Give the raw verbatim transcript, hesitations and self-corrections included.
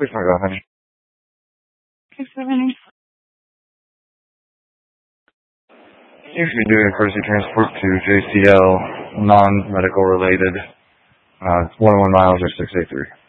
Please my go, honey. six seventy. You should do emergency transport to J C L, non-medical related. Uh, one oh one miles or six eight three.